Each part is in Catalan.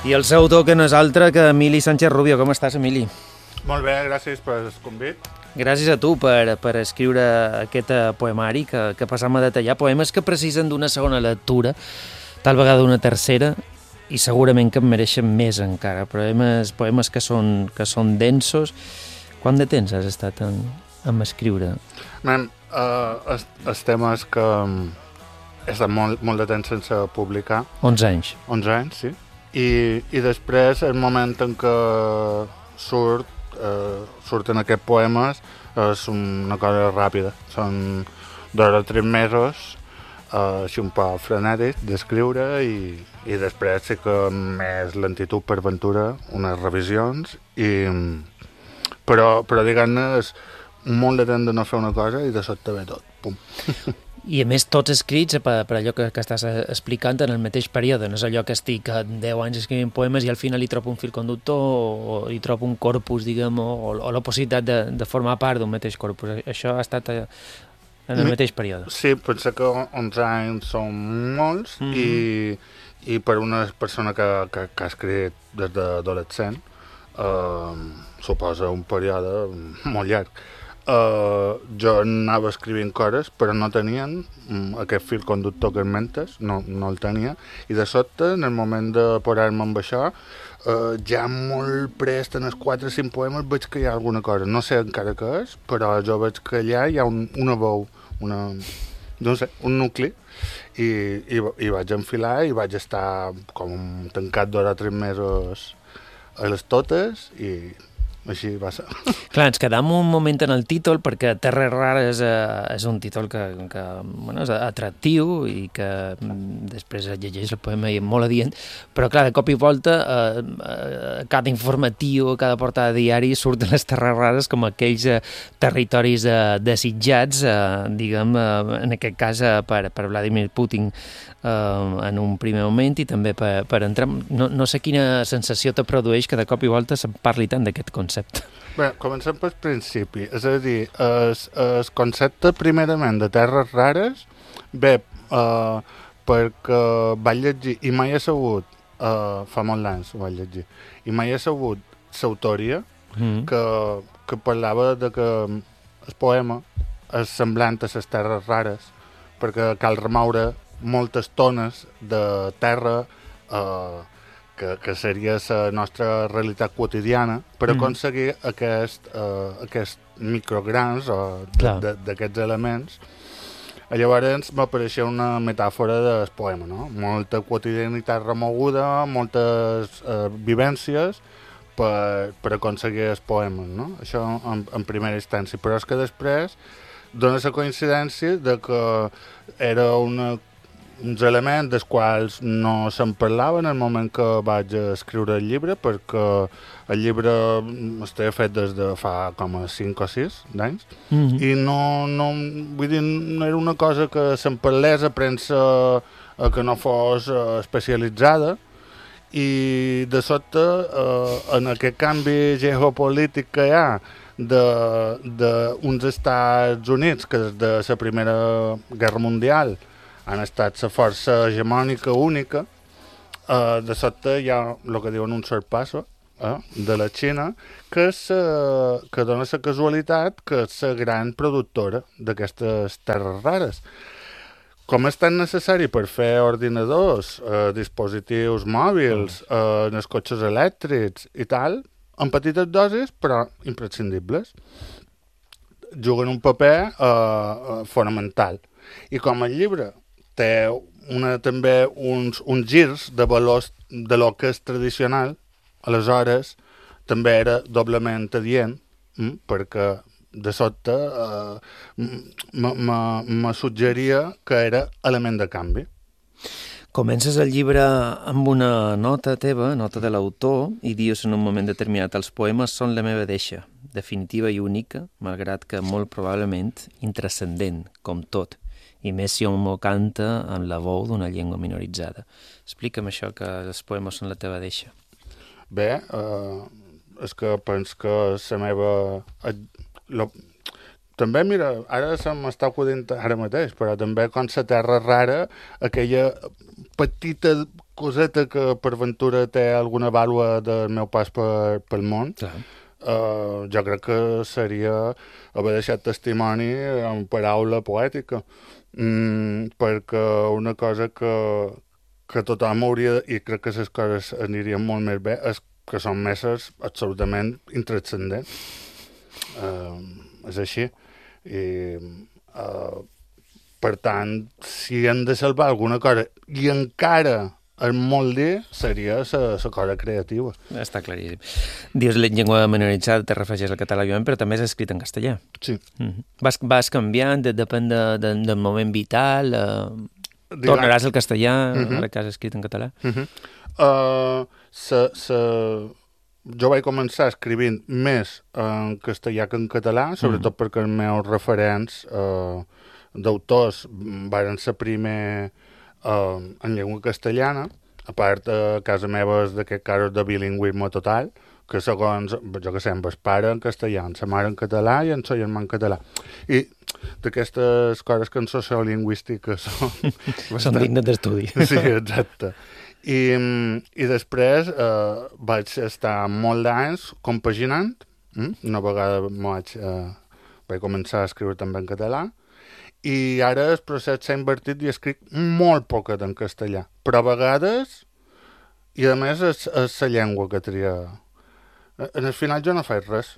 I el seu autor que no és altre que Emili Sánchez Rubio. Com estàs, Emili? Molt bé, gràcies pel convit. Gràcies a tu per escriure aquest poemari que passam a detallar. Poemes que precisen d'una segona lectura, tal vegada una tercera, i segurament que en mereixen més encara. Poemes que són densos. Quant de temps has estat en escriure? El tema és que he estat molt de temps sense publicar. 11 anys. 11 anys, sí. I després, el moment en què surten aquests poemes, és una cosa ràpida. Són 2 o 3 mesos, així un poc frenètic d'escriure i després sí que més lentitud per ventura, unes revisions, però diguem-ne, és un molt de temps de no fer una cosa i de sobte ve tot. Pum. I a més tots escrits per allò que estàs explicant en el mateix període, no és allò que estic 10 anys escrivint poemes i al final hi trobo un fil conductor o hi trobo un corpus, diguem, o la possibilitat de formar part d'un mateix corpus. Això ha estat en el mateix període. Sí, penso que 11 anys són molts i per una persona que ha escrit des d'adolescent suposa un període molt llarg. Jo anava escrivint coses, però no tenien aquest fil conductor que mentes, no el tenia, i de sobte, en el moment de posar-me amb això, ja molt prest en els 4 o 5 poemes veig que hi ha alguna cosa, no sé encara què és, però jo veig que allà hi ha una veu, no sé, un nucli, i vaig enfilar i vaig estar com tancat 2 o 3 mesos a les totes i així va ser. Clar, ens quedam un moment en el títol perquè Terres Rares és un títol que bueno, és atractiu i que després llegeix el poema i és molt adient, però clar, de cop i volta cada informatiu, cada portada de diari surten les Terres Rares com aquells territoris desitjats, diguem, en aquest cas per Vladimir Putin en un primer moment i també per entrar. No sé quina sensació te produeix que de cop i volta se'n parli tant d'aquest concepte. Bé, comencem pel principi, és a dir, el concepte primerament de Terres Rares ve perquè vaig llegir, i mai he sabut, fa molts anys ho vaig llegir, i mai he sabut l'autoria que parlava de que el poema és semblant a les Terres Rares, perquè cal remoure moltes tones de terra que seria la nostra realitat quotidiana per aconseguir aquests micrograns d'aquests elements. Llavors m'apareixia una metàfora del poema, no? Molta quotidianitat remoguda, moltes vivències per aconseguir els poemes, no? Això en primera instància, però és que després dona la coincidència de que era uns elements dels quals no se'n parlava en el moment que vaig escriure el llibre, perquè el llibre estava fet des de fa com a 5 o 6 d'anys i vull dir, no era una cosa que se'n parlés a premsa que no fos especialitzada, i de sobte en aquest canvi geopolític que hi ha d'uns Estats Units que des de la Primera Guerra Mundial han estat la força hegemònica única, de sobte hi ha el que diuen un sorpasso de la Xina, que dona la casualitat que és la gran productora d'aquestes terres rares. Com és tan necessari per fer ordinadors, dispositius mòbils, els cotxes elèctrics i tal, en petites dosis, però imprescindibles. Juguen un paper fonamental. I com el llibre té també uns girs de valors de lo que és tradicional, aleshores també era doblement adient, perquè de sobte me suggeria que era element de canvi. Comences el llibre amb una nota teva, nota de l'autor, i dius en un moment determinat: els poemes són la meva deixa, definitiva i única, malgrat que molt probablement intrascendent, com tot, i més si hom ho canta en la veu d'una llengua minoritzada. Explica'm això, que els poemes són la teva deixa. Bé, és que penso que la meva... També, mira, ara se m'està acudint ara mateix, però també com la terra rara, aquella petita coseta que per ventura té alguna vàlua del meu pas pel món, jo crec que seria haver deixat testimoni en paraula poètica, perquè una cosa que tothom hauria, i crec que les coses anirien molt més bé, és que són meses absolutament intranscendents. És així. I, per tant, si hem de salvar alguna cosa, i encara és molt dir, seria la cosa creativa. Està claríssim. Dius la llengua minoritzada, te refereixes al català, però també és escrit en castellà. Sí. Vas canviant, depèn del moment vital, tornaràs al castellà, ara que has escrit en català? Jo vaig començar escrivint més en castellà que en català, sobretot perquè els meus referents d'autors van ser primer en llengua castellana, a part a casa meva és d'aquest casos de bilingüisme total, que segons, jo que sé, amb el pare en castellà, en sa mare en català i en sa germà en català. I d'aquestes coses que en sociolingüística són dignes d'estudi. Sí, exacte. I després vaig estar molt d'anys compaginant. Una vegada vaig començar a escriure també en català, i ara el procés s'ha invertit i escric molt poquet en castellà, però a vegades, i a més és la llengua que tria. En el final jo no faig res.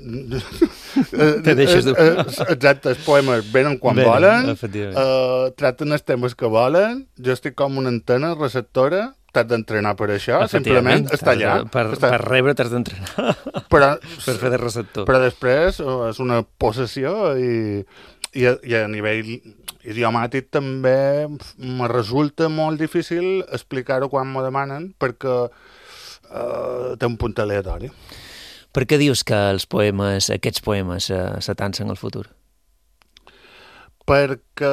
Te deixes dur. Exacte, els poemes venen quan volen, tracten els temes que volen, jo estic com una antena receptora, t'has d'entrenar per això, simplement està allà. Per rebre t'has d'entrenar, per fer de receptor. Però després és una possessió i a nivell idiomàtic també me resulta molt difícil explicar-ho quan m'ho demanen perquè té un punt aleatori. Per què dius que aquests poemes s'atancen al futur? Perquè,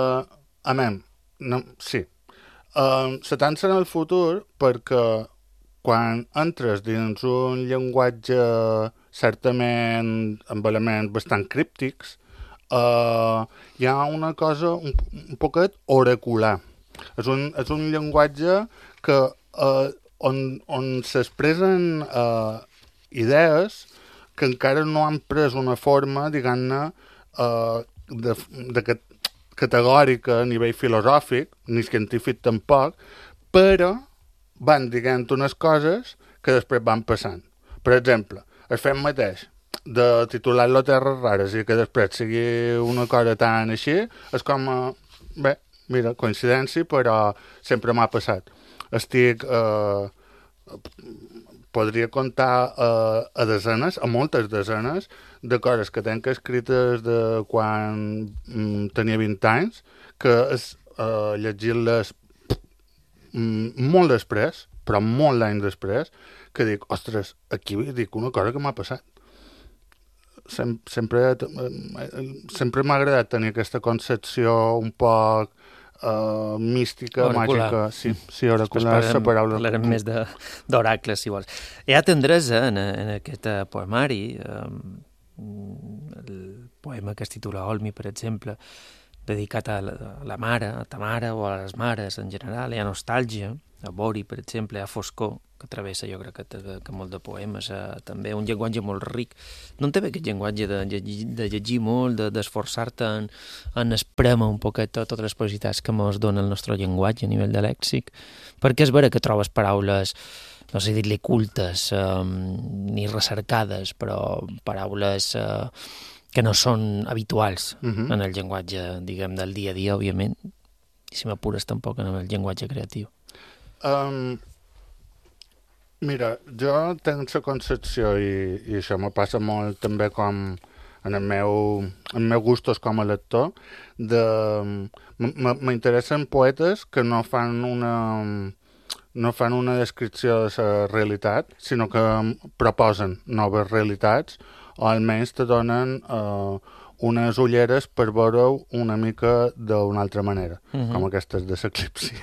sí, s'atancen al futur perquè quan entres dins un llenguatge certament amb elements bastant críptics, hi ha una cosa un poquet oracular. És un llenguatge que on s'expressen idees que encara no han pres una forma, diguem-ne, categòrica a nivell filosòfic, ni científic tampoc, però van dient unes coses que després van passant. Per exemple, el fet mateix de titular-lo Terres Rares i que després sigui una cosa tan així, és com, bé, mira, coincidència, però sempre m'ha passat. Podria comptar a desenes, a moltes desenes, de coses que tenc escrites de quan tenia 20 anys, que és llegir-les molt després, però molt d'anys després, que dic, ostres, aquí dic una cosa que m'ha passat. Sempre m'ha agradat tenir aquesta concepció un poc mística, màgica. Sí, oracular és la paraula. Parlarem més d'oracles, si vols. Hi ha tendresa en aquest poemari, el poema que es titula Olmi, per exemple, dedicat a la mare, a ta mare o a les mares en general. Hi ha nostàlgia, a Bori, per exemple, a Foscor, que travessa, jo crec que molt de poemes, també un llenguatge molt ric. No en té bé aquest llenguatge de llegir molt, d'esforçar-te en esprémer un poquet totes les possibilitats que ens dona el nostre llenguatge a nivell de lèxic, perquè és vera que trobes paraules, no sé dir-li cultes, ni recercades, però paraules que no són habituals en el llenguatge, diguem, del dia a dia, òbviament, i si m'apures tampoc en el llenguatge creatiu. Mira, jo tenc la concepció, i això me passa molt també com en els meus gustos com a lector, m'interessen poetes que no fan una descripció de la realitat, sinó que proposen noves realitats, o almenys te donen unes ulleres per veure-ho una mica d'una altra manera, com aquestes de l'eclipsi.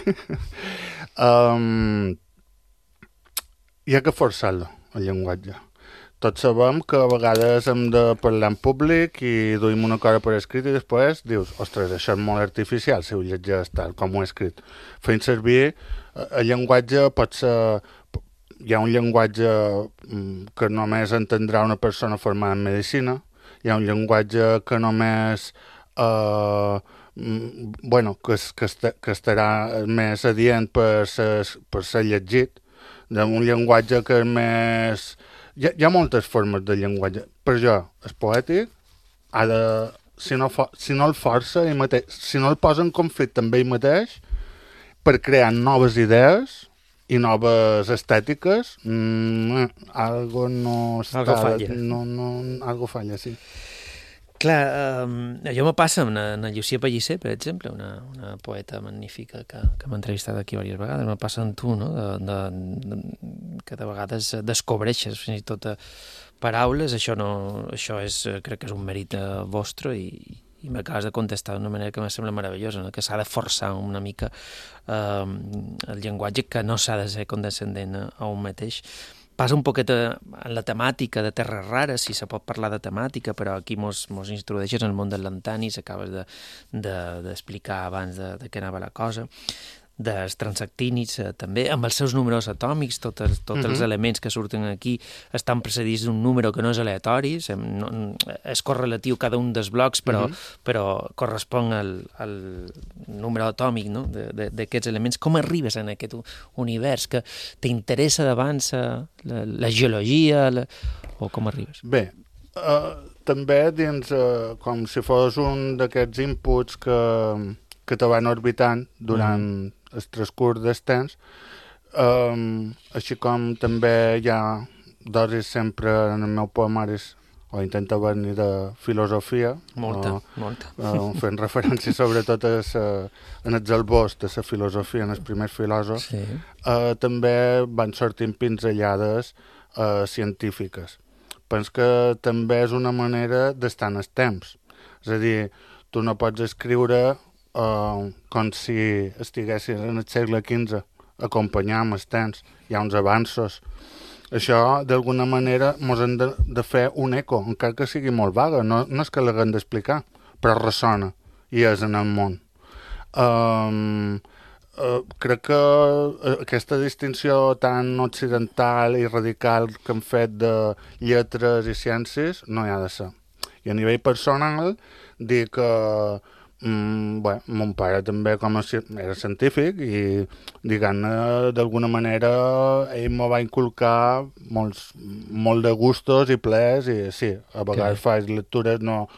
Hi ha que forçar-lo, el llenguatge. tots sabem que a vegades hem de parlar en públic i duim una cosa per escrit i després dius, ostres, això és molt artificial si ho llegeix tal com ho he escrit. Fent servir el llenguatge pot ser... Hi ha un llenguatge que només entendrà una persona formada en medicina, hi ha un llenguatge que només... que estarà més adient per ser llegit, un llenguatge que és més... Hi ha moltes formes de llenguatge. Per jo, el poètic ha de... Si no el força ell mateix, si no el posa en conflicte amb ell mateix, per crear noves idees i noves estètiques, algo no està... Algo falla. Algo falla, sí. Clar, allò me passa amb la Llucia Pellicer, per exemple, una poeta magnífica que m'ha entrevistat aquí diverses vegades, me passa amb tu, no? Que de vegades descobreixes fins i tot paraules, això és, crec que és un mèrit vostre i m'acabes de contestar d'una manera que me sembla meravellosa, no? Que s'ha de forçar una mica el llenguatge, que no s'ha de ser condescendent a un mateix. Passa un poquet en la temàtica de Terres Rares, si se pot parlar de temàtica, però aquí mos introdueixes en el món de l'Antanis, acabes d'explicar abans de què anava la cosa, dels transactínids també, amb els seus números atòmics, tots els elements que surten aquí estan precedits d'un número que no és aleatori, és correlatiu cada un dels blocs, però correspon al número atòmic, no? d'aquests elements. Com arribes en aquest univers? Que t'interessa d'abans la geologia? O com arribes? Bé, també dins, com si fos un d'aquests inputs que te van orbitant durant el transcurs del temps, així com també hi ha dosis sempre en el meu poemaris, o intenta venir de filosofia, molta. fent referència sobretot en els albors de la filosofia, en els primers filòsofs, sí. També van sortint pinzellades científiques. Penso que també és una manera d'estar en el temps. És a dir, tu no pots escriure com si estiguessis en el segle XV, acompanyar amb els temps, hi ha uns avanços. Això, d'alguna manera, ens hem de fer un eco, encara que sigui molt vaga, no és que l'haguem d'explicar, però ressona, i és en el món. Crec que aquesta distinció tan occidental i radical que hem fet de lletres i ciències no hi ha de ser. I a nivell personal, dic que mon pare també era científic i diguem-ne d'alguna manera ell m'ho va inculcar molt de gustos i plaers i sí, a vegades faig lectures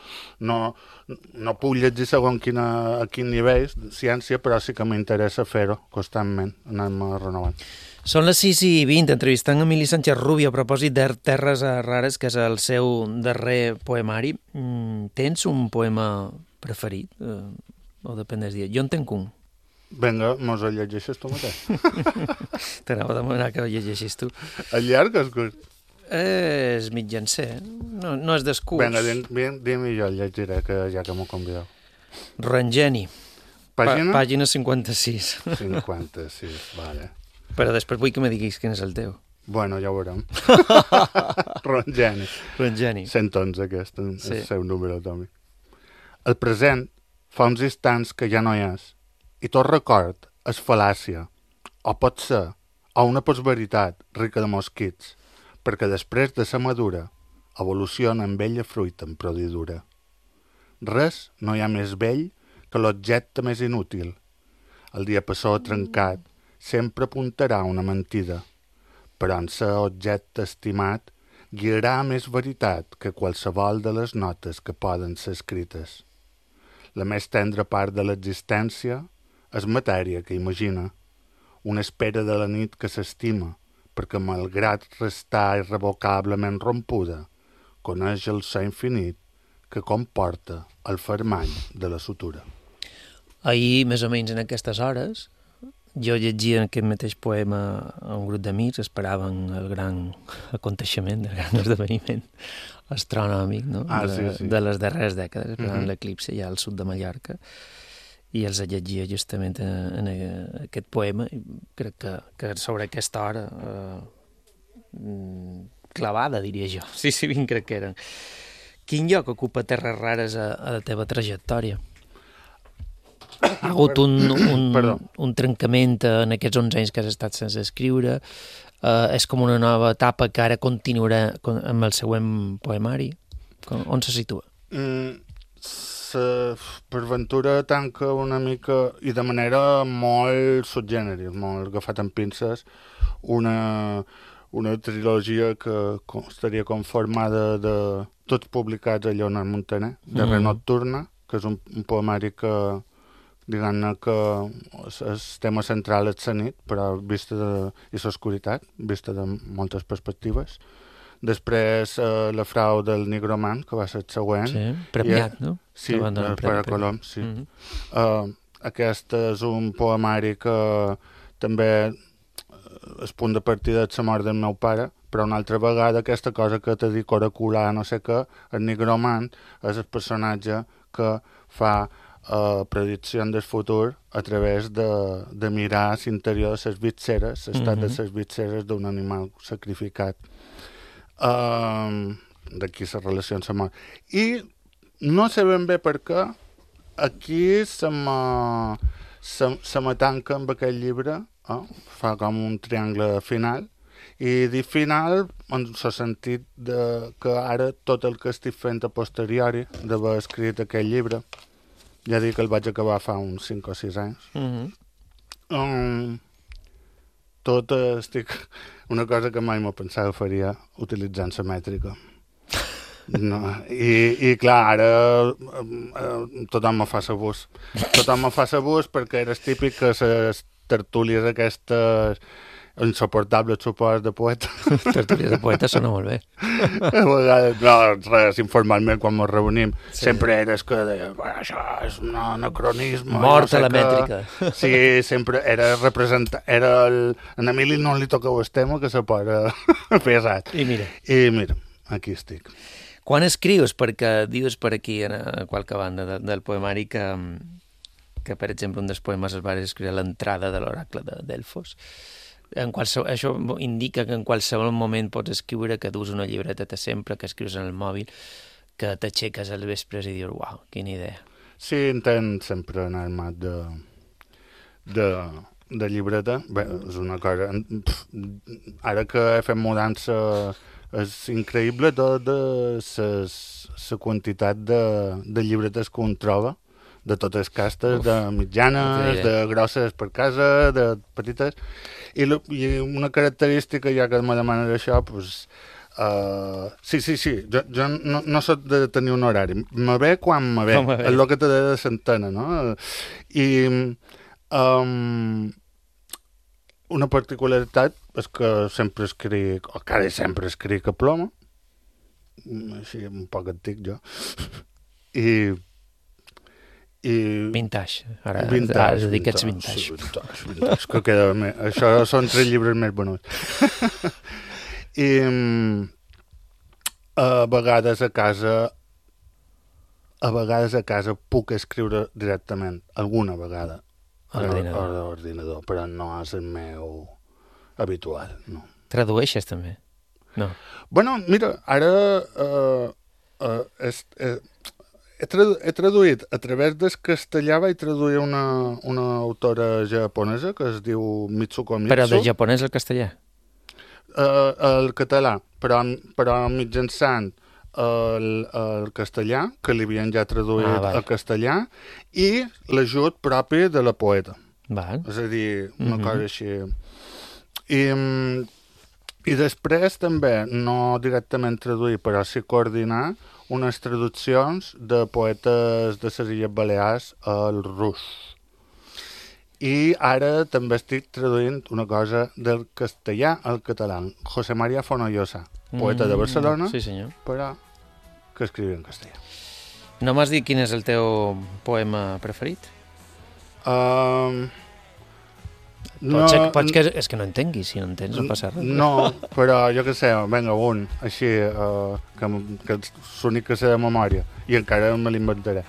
no puc llegir segons a quin nivell de ciència, però sí que m'interessa fer-ho constantment, anar-me renovant. Són les 6:20, entrevistant a Emili Sánchez Rubio a propòsit de Terres Rares, que és el seu darrer poemari. Tens un poema preferit? O depèn dels dies? Jo en tenc un. Vinga, mos el llegeixes tu mateix. T'anava a demanar que el llegeixis tu. El llarg és curt? És mitjancer. No és descurs. Vinga, dim-hi jo el llegiré, que ja que m'ho convideu. Rangeni. Pàgina? Pàgina 56. 56, vale. Però després vull que me diguis quin és el teu. Bueno, ja ho veurem. Rangeni. 111, aquest, el seu número atòmic. El present fa uns instants que ja no hi és, i tot record és fal·làcia, o pot ser, o una postveritat rica de mosquits, perquè després de ser madura, evoluciona en bella fruita en prodidura. Res no hi ha més vell que l'objecte més inútil. El diapasó trencat sempre apuntarà una mentida, però en ser objecte estimat guiarà més veritat que qualsevol de les notes que poden ser escrites. La més tendra part de l'existència és matèria que imagina, una espera de la nit que s'estima, perquè malgrat restar irrevocablement rompuda, coneix el so infinit que comporta el fermall de la sutura. Ahir, més o menys en aquestes hores, jo llegia aquest mateix poema a un grup d'amics, esperaven el gran aconteixement, el gran esdeveniment astronòmic, no? De les darreres dècades, esperaven l'eclipse ja al sud de Mallorca, i els llegia justament en aquest poema. Crec que sobre aquesta hora clavada, diria jo. Sí, 20 crec que eren. Quin lloc ocupa Terres Rares a la teva trajectòria? Ha hagut un trencament en aquests 11 anys que has estat sense escriure? És com una nova etapa que ara continuarà amb el següent poemari? On se situa? Per ventura tanca una mica, i de manera molt subgènere, molt agafat amb pinces, una trilogia que estaria conformada de tots publicats a Lleonard Montaner, de Nocturna, que és un poemari que, diguem-ne que el tema central és la nit, però vista i l'oscuritat, vista de moltes perspectives. Després La frau del Nigromant, que va ser el següent. Sí, premiat, no? Sí, per a Colom, sí. Aquest és un poemari que també és punt de partida de la mort del meu pare, però una altra vegada aquesta cosa que te dic oracular, no sé què, el Nigromant és el personatge que fa predicció del futur a través de mirar l'interior de les vitseres, l'estat de les vitseres d'un animal sacrificat. D'aquí la relació amb la mort. I no sé ben bé per què aquí se me tanca amb aquest llibre, fa com un triangle final, i dic final en el sentit que ara tot el que estic fent a posteriori d'haver escrit aquest llibre, ja dic que el vaig acabar fa uns 5 o 6 anys, tot estic... Una cosa que mai m'ho pensava faria utilitzant la mètrica. No, i clar, ara tothom me fa sabús. Tothom me fa sabús perquè era típic que les tertúlies aquestes insuportables suport de poeta. Tertúlies de poeta sona molt bé. A vegades, no, res, informalment quan ens reunim, sempre eres que deia, això és un anacronisme. Mort a la mètrica. Sí, sempre era representar, en Emili no li toca el tema que se posa pesat. I mira, aquí estic. Quan escrius? Perquè dius per aquí, a qualque banda del poemari, que per exemple un dels poemes es va escriure a l'entrada de l'oracle de Delfos. Això indica que en qualsevol moment pots escriure, que dus una llibreta sempre, que escrius en el mòbil, que t'aixeques al vespre i dius, uau, quina idea. Sí, intent sempre anar armat de llibreta. Bé, és una cosa... Ara que he fet mudança és increïble tota la quantitat de llibretes que un troba, de totes castes, de mitjanes, de grosses per casa, de petites, i una característica, ja que me demanes això, doncs... Sí, jo no soc de tenir un horari, me ve quan me ve, és el que te deia de Santana, no? I una particularitat és que sempre escric, o quasi sempre escric a ploma, així un poc antic jo, i vintage, ara has de dir que ets vintage. Sí, vintage, que queda més. Això són 3 llibres més venuts. I a vegades a casa puc escriure directament, alguna vegada a l'ordinador, però no és el meu habitual, no. Tradueixes també? No. Bueno, mira, ara he traduït a través del castellà, vaig traduir una autora japonesa que es diu Mitsuko Mitsu. Però de japonès al castellà? El català, però mitjançant el castellà, que li havien ja traduït al castellà, i l'ajut propi de la poeta. Val. És a dir, una cosa així. I després també, no directament traduir, però sí coordinar unes traduccions de poetes de les Illes Balears al rus. I ara també estic traduint una cosa del castellà al català. José María Fonollosa, poeta de Barcelona, sí, senyor, però que escriu en castellà. No m'has dit quin és el teu poema preferit? Pots que és que no entenguis, si no entens no passa res. No, però jo què sé, vinga, un, així, que és l'únic que sé de memòria, i encara me l'inventaré.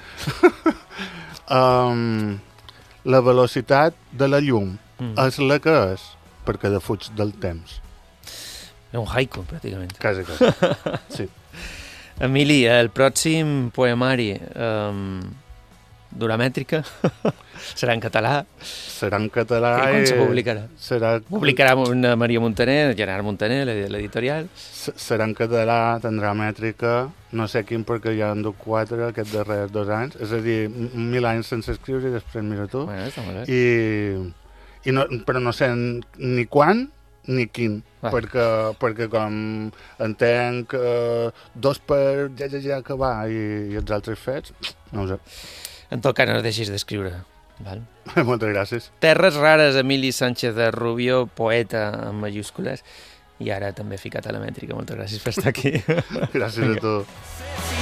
La velocitat de la llum és la que és, perquè defuig del temps. És un haiku, pràcticament. Quasi. Sí. Emili, el pròxim poemari Duramètrica serà en català. Serà en català I quan se publicarà? Publicarà una Maria Montaner, Gerard Montaner, l'editorial. Serà en català, tindrà mètrica, no sé quin, perquè ja han dut 4 aquests darrers 2 anys. És a dir, 1000 anys sense escriure i després mira tu. Bueno, està molt bé. Però no sé ni quan ni quin, perquè com entenc 2 per ja acabar i els altres fets, no ho sé. En tot cas, no deixis d'escriure. Val? Moltes gràcies. Terres rares, Emili Sánchez de Rubio, poeta en majúscules, i ara també ficat a la mètrica. Moltes gràcies per estar aquí. Gràcies a tu.